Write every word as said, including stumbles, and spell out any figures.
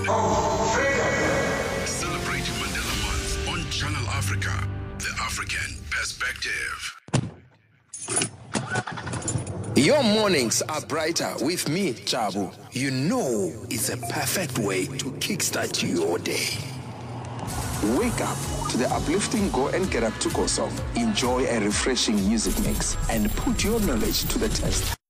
Celebrating Mandela Month on Channel Africa, the African perspective. Your mornings are brighter with me, Chabu. You know it's a perfect way to kickstart your day. Wake up to the uplifting Go and Get Up to Go song. Enjoy a refreshing music mix and put your knowledge to the test.